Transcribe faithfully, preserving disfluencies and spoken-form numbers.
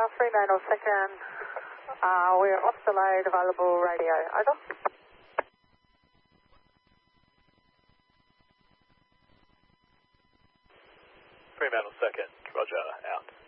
Fremantle second. Uh, we're off delayed, available radio. Over. Fremantle second, roger, out.